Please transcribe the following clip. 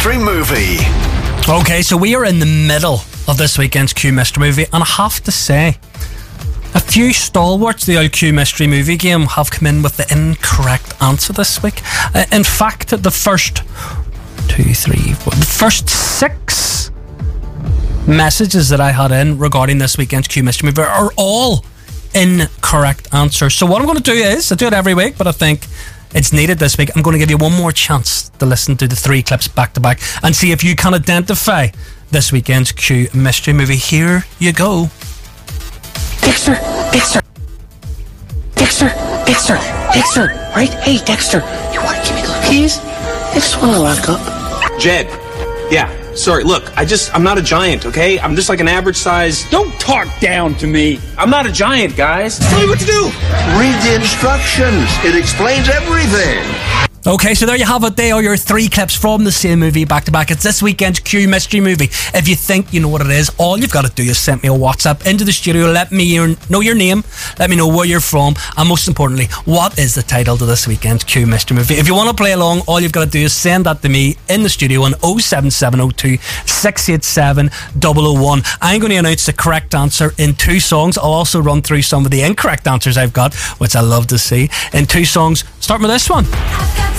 Mystery Movie. Okay, so we are in the middle of this weekend's Q Mystery Movie, and I have to say, a few stalwarts of the old Q Mystery Movie game have come in with the incorrect answer this week. In fact, the first 6 messages that I had in regarding this weekend's Q Mystery Movie are all incorrect answers. So what I'm going to do is, I do it every week, but I think it's needed this week. I'm going to give you one more chance to listen to the 3 clips back to back and see if you can identify this weekend's Q Mystery Movie. Here you go. Dexter, right? Hey, Dexter, you want to give me the keys? I just want to lock up. Jed, yeah, sorry, look, I'm not a giant, okay? I'm just like an average size. Don't talk down to me. I'm not a giant, guys. Tell me what to do. Read the instructions. It explains everything. Okay, so there you have it. They are your 3 clips from the same movie back to back. It's this weekend's Q Mystery Movie. If you think you know what it is, all you've got to do is send me a WhatsApp into the studio. Let me know your name. Let me know where you're from. And most importantly, what is the title to this weekend's Q Mystery Movie? If you want to play along, all you've got to do is send that to me in the studio on 07702 687 001. I'm going to announce the correct answer in 2 songs. I'll also run through some of the incorrect answers I've got, which I love to see, in 2 songs. Start with this one.